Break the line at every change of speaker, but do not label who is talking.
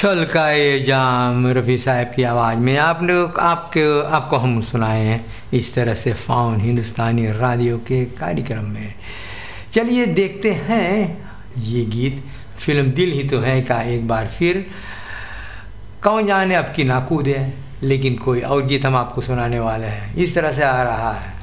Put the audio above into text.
छलकाए जाम रफ़ी साहब की आवाज़ में आपको हम सुनाए हैं इस तरह से फाउन हिंदुस्तानी रेडियो के कार्यक्रम में। चलिए देखते हैं ये गीत फिल्म दिल ही तो है का एक बार फिर कौन जाने अब की नाकूद है, लेकिन कोई और गीत हम आपको सुनाने वाले हैं। इस तरह से आ रहा है।